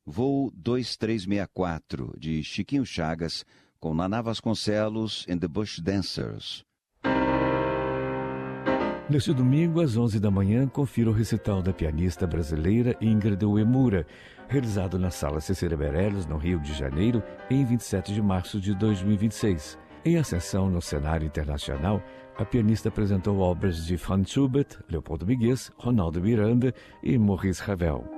Voo 2364, de Chiquinho Chagas, com Naná Vasconcelos and the Bush Dancers. Neste domingo, às 11 da manhã, confira o recital da pianista brasileira Ingrid Uemura, realizado na Sala Cecília Meirelles, no Rio de Janeiro, em 27 de março de 2026. Em ascensão no cenário internacional, a pianista apresentou obras de Franz Schubert, Leopoldo Miguel, Ronaldo Miranda e Maurice Ravel.